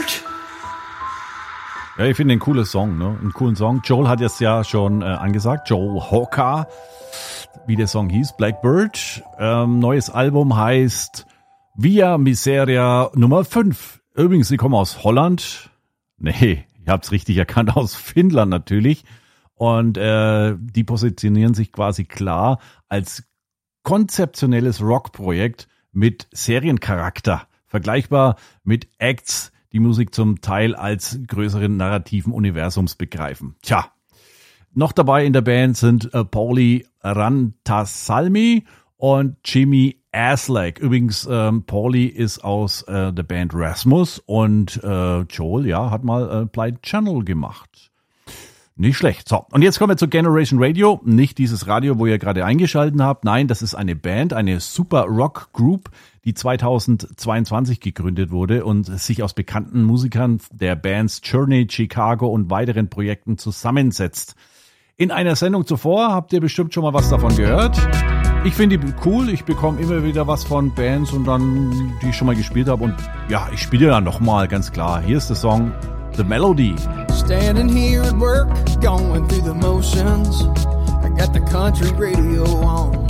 Blackbird. Ja, ich finde einen coolen Song, ne? Einen coolen Song. Joel hat es ja schon angesagt. Joel Hawker, wie der Song hieß, Blackbird. Neues Album heißt Via Miseria Nummer 5. Übrigens, sie kommen aus Holland. Nee, ich hab's richtig erkannt, aus Finnland natürlich. Und die positionieren sich quasi klar als konzeptionelles Rockprojekt mit Seriencharakter. Vergleichbar mit Acts, die Musik zum Teil als größeren narrativen Universums begreifen. Tja, noch dabei in der Band sind Pauli Rantasalmi und Jimmy Aslak. Übrigens, Pauli ist aus der Band Rasmus und Joel, ja, hat mal Blind Channel gemacht. Nicht schlecht. So, und jetzt kommen wir zu Generation Radio. Nicht dieses Radio, wo ihr gerade eingeschaltet habt. Nein, das ist eine Band, eine Super Rock Group, die 2022 gegründet wurde und sich aus bekannten Musikern der Bands Journey, Chicago und weiteren Projekten zusammensetzt. In einer Sendung zuvor habt ihr bestimmt schon mal was davon gehört. Ich finde die cool. Ich bekomme immer wieder was von Bands und dann, die ich schon mal gespielt habe. Und ja, ich spiele ja nochmal, ganz klar. Hier ist der Song The Melody. Standing here at work, going through the motions. I got the country radio on.